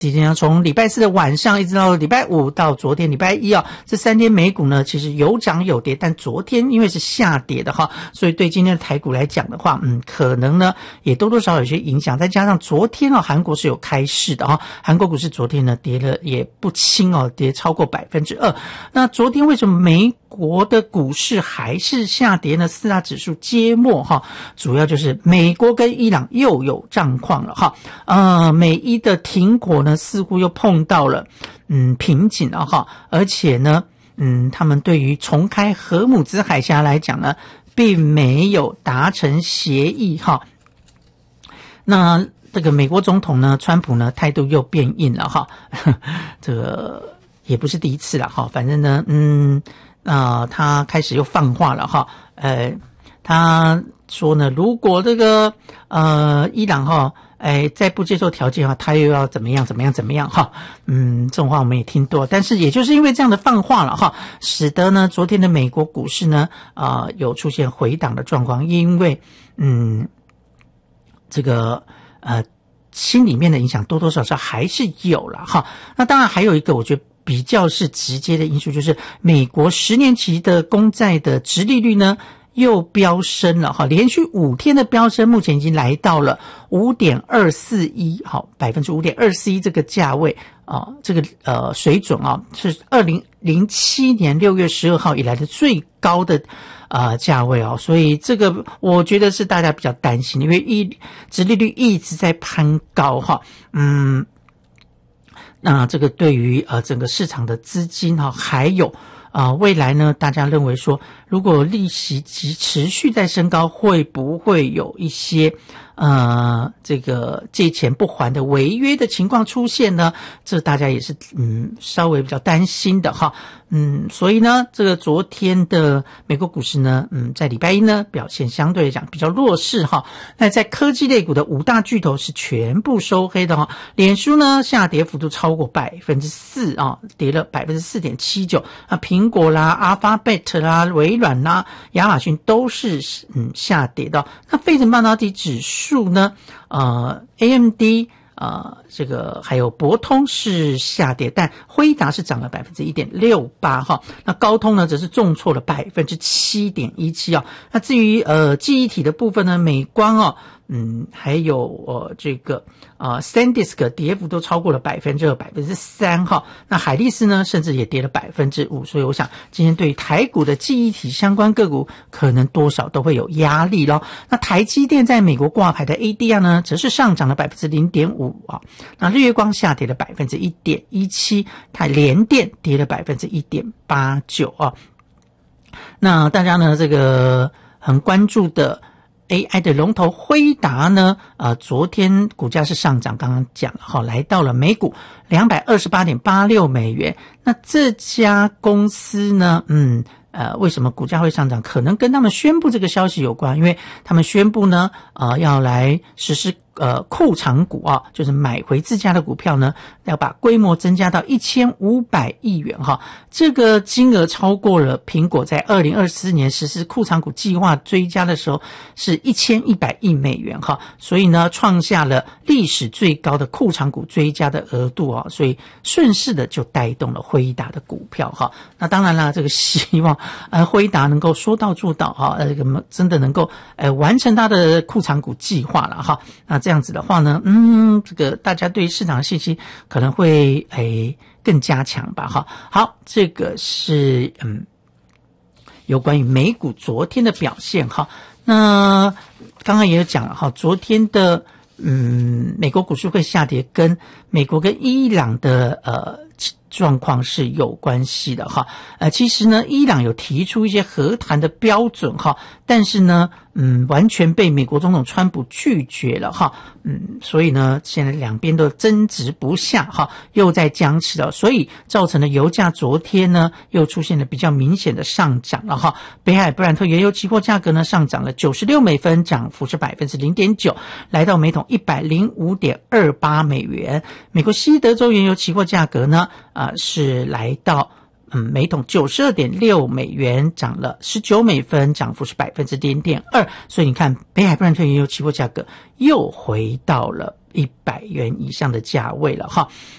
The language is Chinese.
今天从礼拜四的晚上一直到礼拜五到昨天礼拜一这3天美股呢其实有涨有跌，但昨天因为是下跌的所以对今天的台股来讲的话可能呢也多多少少有些影响，再加上昨天韩国是有开市的韩国股市昨天呢跌了也不轻跌超过 2%。 那昨天为什么美国的股市还是下跌呢？4大指数皆末主要就是美国跟伊朗又有状况了美伊的停火呢似乎又碰到了瓶颈了而且呢他们对于重开荷姆兹海峡来讲呢并没有达成协议那这个美国总统呢川普呢态度又变硬了这个也不是第一次了反正呢他开始又放话了他说呢如果这个伊朗再不接受条件他又要怎么样这种话我们也听多，但是也就是因为这样的放话了使得呢昨天的美国股市呢有出现回档的状况，因为这个心里面的影响多多少少还是有了那当然还有一个我觉得比较是直接的因素，就是美国10年期的公债的殖利率呢又飙升了连续5天的飙升，目前已经来到了 5.241% 5.241% 这个价位这个水准是2007年6月12号以来的最高的价位所以这个我觉得是大家比较担心，因为殖利率一直在攀高那这个对于整个市场的资金还有未来呢大家认为说如果利息及持续在升高，会不会有一些这个借钱不还的违约的情况出现呢？这大家也是稍微比较担心的所以呢这个昨天的美国股市呢在礼拜一呢表现相对来讲比较弱势那在科技类股的5大巨头是全部收黑的脸书呢下跌幅度超过 4% 跌了 4.79%苹果啦 Alphabet 啦微软啦亚马逊都是下跌的那费城半导体指数呢AMD这个还有博通是下跌，但辉达是涨了 1.68% 那高通呢则是重挫了 7.17% 那至于记忆体的部分呢，美光还有这个SanDisk 跌幅都超过了 2%、3%那海力士呢甚至也跌了 5%， 所以我想今天对于台股的记忆体相关个股可能多少都会有压力咯。那台积电在美国挂牌的 ADR 呢则是上涨了 0.5% 那日月光下跌了 1.17%， 联电跌了 1.89%那大家呢这个很关注的AI 的龙头辉达呢昨天股价是上涨，刚刚讲了来到了每股 228.86 美元。那这家公司呢为什么股价会上涨？可能跟他们宣布这个消息有关，因为他们宣布呢要来实施库藏股就是买回自家的股票呢，要把规模增加到1500亿元这个金额超过了苹果在2024年实施库藏股计划追加的时候是1100亿美元所以呢创下了历史最高的库藏股追加的额度所以顺势的就带动了辉达的股票那当然啦，这个希望辉达能够说到做到这个真的能够完成他的库藏股计划了那这样子的话呢这个大家对市场的信心可能会更加强吧好，这个是有关于美股昨天的表现那刚刚也有讲了昨天的美国股市会下跌跟美国跟伊朗的状况是有关系的其实呢伊朗有提出一些和谈的标准但是呢完全被美国总统川普拒绝了所以呢现在两边都争执不下又在僵持了，所以造成了油价昨天呢又出现了比较明显的上涨了北海布兰特原油期货价格呢上涨了96美分，涨幅是 0.9%， 来到每桶 105.28 美元。美国西德州原油期货价格呢是来到每桶 92.6 美元，涨了19美分，涨幅是 0.2%， 所以你看北海布兰特原油期货价格又回到了 100元以上的价位了哈。